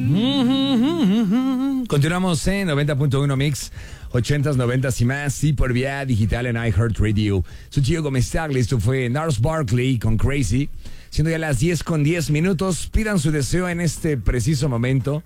Continuamos en 90.1 Mix, 80s, 90s y más, y por vía digital en iHeartRadio. Soy Gio Gómez Tagle, esto fue Gnarls Barkley con Crazy. Siendo ya las 10:10, pidan su deseo en este preciso momento.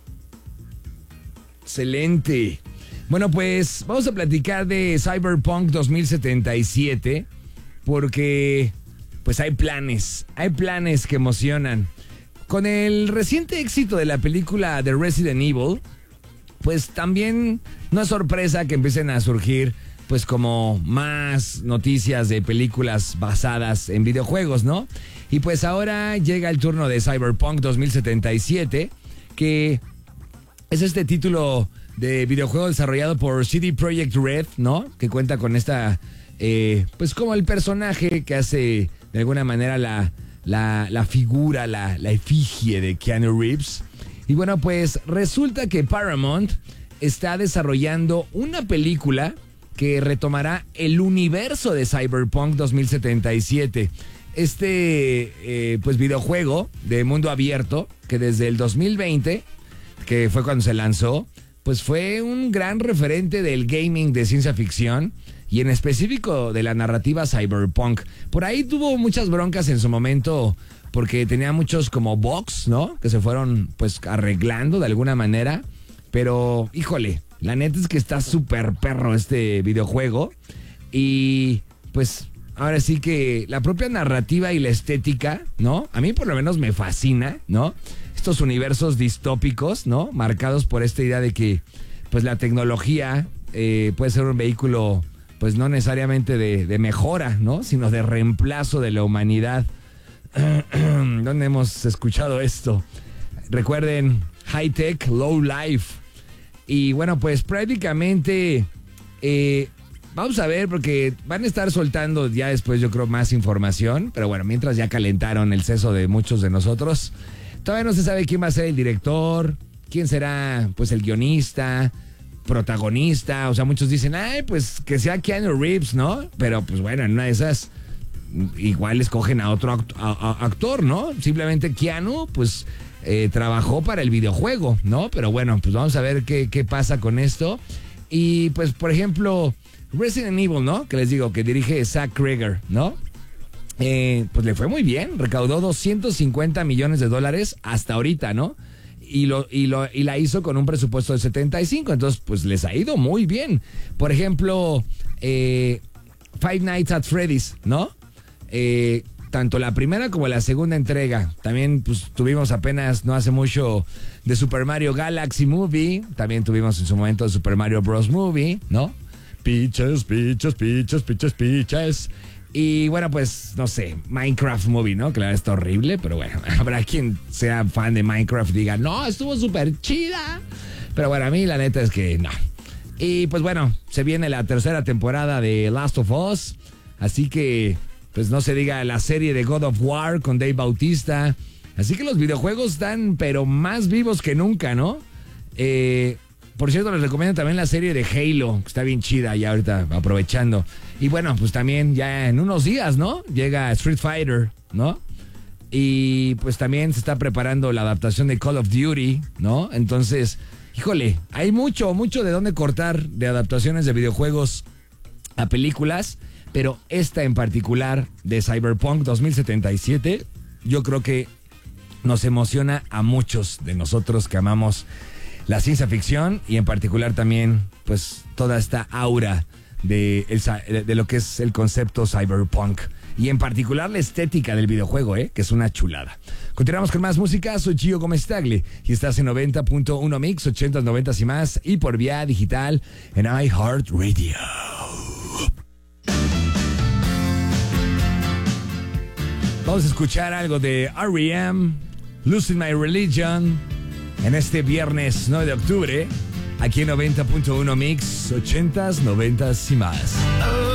Excelente. Bueno, pues vamos a platicar de Cyberpunk 2077, porque pues hay planes que emocionan. Con el reciente éxito de la película de Resident Evil, pues también no es sorpresa que empiecen a surgir pues como más noticias de películas basadas en videojuegos, ¿no? Y pues ahora llega el turno de Cyberpunk 2077, que es este título de videojuego desarrollado por CD Projekt Red, ¿no? Que cuenta con esta, pues como el personaje que hace de alguna manera la figura, la efigie de Keanu Reeves. Y bueno, pues resulta que Paramount está desarrollando una película que retomará el universo de Cyberpunk 2077. Pues videojuego de mundo abierto que desde el 2020, que fue cuando se lanzó, pues fue un gran referente del gaming de ciencia ficción y en específico de la narrativa cyberpunk. Por ahí tuvo muchas broncas en su momento porque tenía muchos como bugs, ¿no? Que se fueron pues arreglando de alguna manera. Pero, híjole, la neta es que está súper perro este videojuego. Y pues ahora sí que la propia narrativa y la estética, ¿no? A mí por lo menos me fascina, ¿no? Estos universos distópicos, ¿no? Marcados por esta idea de que pues la tecnología puede ser un vehículo pues no necesariamente de mejora, ¿no? Sino de reemplazo de la humanidad. ¿Dónde hemos escuchado esto? Recuerden, high tech, low life. Y bueno, pues prácticamente vamos a ver, porque van a estar soltando ya después, yo creo, más información. Pero bueno, mientras ya calentaron el seso de muchos de nosotros, todavía no se sabe quién va a ser el director, quién será pues el guionista, protagonista. O sea, muchos dicen, ay, pues que sea Keanu Reeves, ¿no? Pero pues bueno, en una de esas igual escogen a otro actor, ¿no? Simplemente Keanu, pues trabajó para el videojuego, ¿no? Pero bueno, pues vamos a ver qué pasa con esto. Y pues, por ejemplo, Resident Evil, ¿no? Que les digo, que dirige Zack Cregger, ¿no? Pues le fue muy bien, recaudó $250 millones hasta ahorita, ¿no? Y la hizo con un presupuesto de 75, entonces pues les ha ido muy bien. Por ejemplo, Five Nights at Freddy's, ¿no? Tanto la primera como la segunda entrega. También pues tuvimos apenas no hace mucho de Super Mario Galaxy Movie. También tuvimos en su momento Super Mario Bros. Movie, ¿no? Piches. Y bueno, pues no sé, Minecraft Movie, ¿no? Que la verdad está horrible, pero bueno, habrá quien sea fan de Minecraft y diga, no, estuvo súper chida. Pero bueno, a mí la neta es que no. Y pues bueno, se viene la tercera temporada de Last of Us. Así que pues no se diga la serie de God of War con Dave Bautista. Así que los videojuegos están pero más vivos que nunca, ¿no? Por cierto, les recomiendo también la serie de Halo, que está bien chida ya ahorita, aprovechando. Y bueno, pues también ya en unos días, ¿no? Llega Street Fighter, ¿no? Y pues también se está preparando la adaptación de Call of Duty, ¿no? Entonces, híjole, hay mucho de dónde cortar de adaptaciones de videojuegos a películas. Pero esta en particular de Cyberpunk 2077, yo creo que nos emociona a muchos de nosotros que amamos la ciencia ficción y en particular también pues toda esta aura de lo que es el concepto cyberpunk y en particular la estética del videojuego, que es una chulada. Continuamos con más música, soy Gio Gómez Tagle y estás en 90.1 Mix, 80s, 90s y más y por vía digital en iHeartRadio. Vamos a escuchar algo de R.E.M., Losing My Religion, en este viernes 9 de octubre, aquí en 90.1 Mix, 80s, 90s y más.